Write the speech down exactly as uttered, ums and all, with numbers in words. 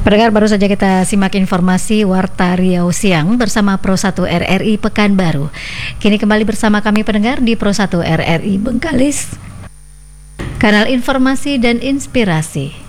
Pendengar, baru saja kita simak informasi Warta Riau Siang bersama Pro satu R R I Pekanbaru. Kini kembali bersama kami pendengar di Pro satu R R I Bengkalis, kanal informasi dan inspirasi.